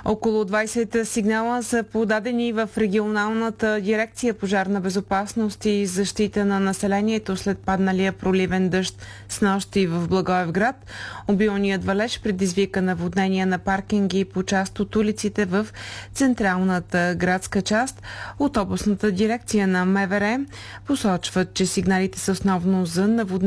Около 20 сигнала са подадени в регионалната дирекция пожарна безопасност и защита на населението след падналия проливен дъжд снощи в Благоевград. Обилният валеж предизвика наводнения на паркинги по част от улиците в централната градска част. От областната дирекция на МВР посочват, че сигналите са основно за наводнения